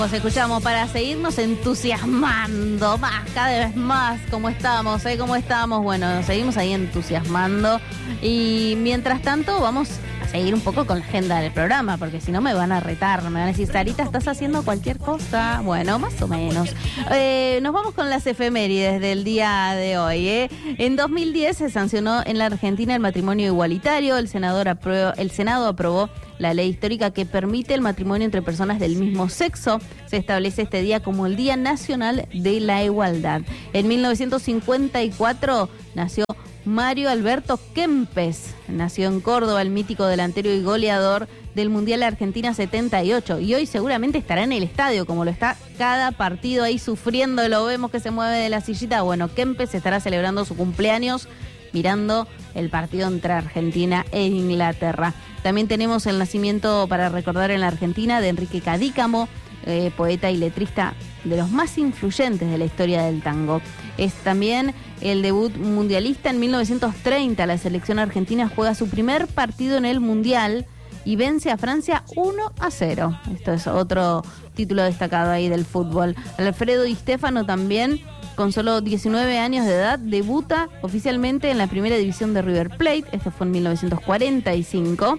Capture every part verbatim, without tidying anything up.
Nos escuchamos para seguirnos entusiasmando más, cada vez más. ¿Cómo estamos? ¿Eh? ¿Cómo estamos? Bueno, nos seguimos ahí entusiasmando. Y mientras tanto, vamos a seguir un poco con la agenda del programa, porque si no me van a retar. Me van a decir, Sarita, ¿estás haciendo cualquier cosa? Bueno, más o menos. Eh, nos vamos con las efemérides del día de hoy. ¿eh? En dos mil diez se sancionó en la Argentina el matrimonio igualitario. El, senador aprueba, el Senado aprobó la ley histórica que permite el matrimonio entre personas del mismo sexo. Se establece este día como el Día Nacional de la Igualdad. En mil novecientos cincuenta y cuatro nació Mario Alberto Kempes. Nació en Córdoba, el mítico delantero y goleador del Mundial Argentina setenta y ocho. Y hoy seguramente estará en el estadio, como lo está cada partido ahí sufriendo. Lo vemos que se mueve de la sillita. Bueno, Kempes estará celebrando su cumpleaños mirando el partido entre Argentina e Inglaterra. También tenemos el nacimiento para recordar en la Argentina de Enrique Cadícamo, eh, poeta y letrista de los más influyentes de la historia del tango. Es también el debut mundialista en mil novecientos treinta. La selección argentina juega su primer partido en el Mundial y vence a Francia uno a cero. Esto es otro título destacado ahí del fútbol. Alfredo Di Stéfano también, con solo diecinueve años de edad, debuta oficialmente en la primera división de River Plate. Esto fue en mil novecientos cuarenta y cinco.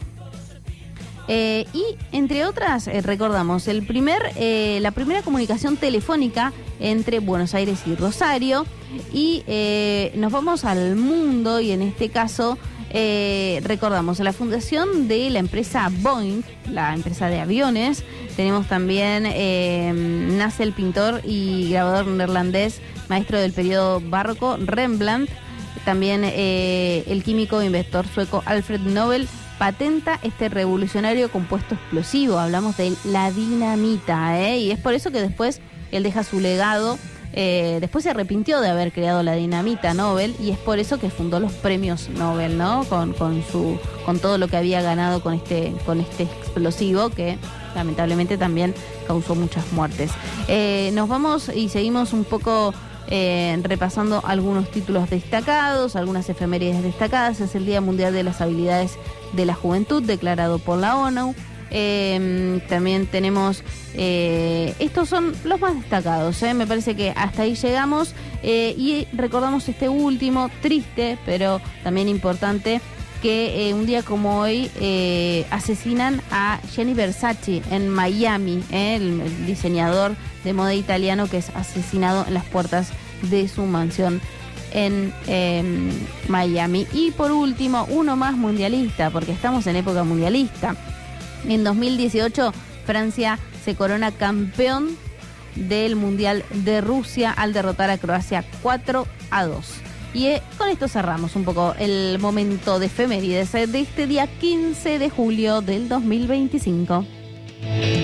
Eh, y entre otras, eh, recordamos el primer, eh, la primera comunicación telefónica entre Buenos Aires y Rosario. Y eh, nos vamos al mundo y en este caso eh, recordamos la fundación de la empresa Boeing, la empresa de aviones. Tenemos también, eh, nace el pintor y grabador neerlandés, maestro del periodo barroco, Rembrandt. También eh, el químico e inventor sueco Alfred Nobel patenta este revolucionario compuesto explosivo. Hablamos de la dinamita, ¿eh? Y es por eso que después él deja su legado. Eh, después se arrepintió de haber creado la dinamita Nobel y es por eso que fundó los premios Nobel, ¿no? Con, con, su, con todo lo que había ganado con este, con este explosivo que lamentablemente también causó muchas muertes. Eh, nos vamos y seguimos un poco eh, repasando algunos títulos destacados, algunas efemérides destacadas. Es el Día Mundial de las Habilidades de la Juventud, declarado por la ONU. Eh, también tenemos, eh, estos son los más destacados, ¿eh? Me parece que hasta ahí llegamos. Eh, y recordamos este último, triste, pero también importante, que eh, un día como hoy eh, asesinan a Gianni Versace en Miami, ¿eh? el, el diseñador de moda italiano que es asesinado en las puertas de su mansión en eh, Miami. Y por último, uno más mundialista, porque estamos en época mundialista. En dos mil dieciocho, Francia se corona campeón del Mundial de Rusia al derrotar a Croacia cuatro a dos. Y eh, con esto cerramos un poco el momento de efemérides de este día quince de julio del dos mil veinticinco.